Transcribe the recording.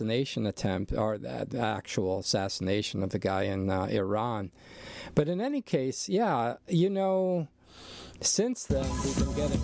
assassination attempt, or the actual assassination of the guy in Iran. But in any case, yeah, since then we've been getting